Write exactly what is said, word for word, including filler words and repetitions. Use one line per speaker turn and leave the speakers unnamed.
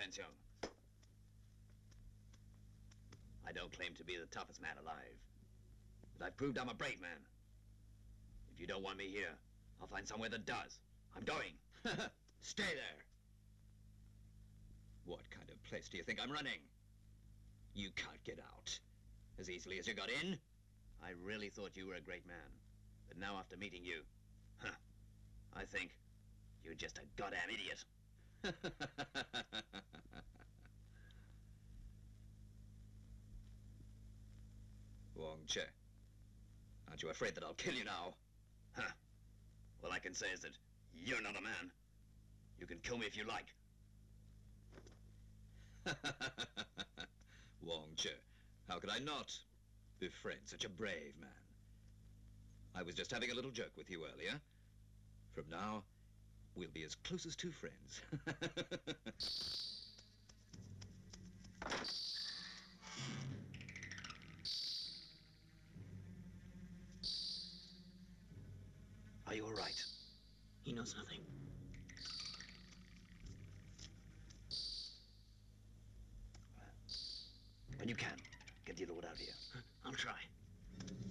Young. I don't claim to be the toughest man alive, but I've proved I'm a brave man. If you don't want me here, I'll find somewhere that does. I'm going.
Stay there. What kind of place do you think I'm running? You can't get out as easily as you got in.
I really thought you were a great man, but now after meeting you, huh, I think you're just a goddamn idiot.
Wong Che, aren't you afraid that I'll kill you now?
Huh. All I can say is that you're not a man. You can kill me if you like.
Wong Che, how could I not befriend such a brave man? I was just having a little joke with you earlier. From now, we'll be as close as two friends.
Are you all right?
He knows nothing.
When you can, get the other one out of here.
I'll try.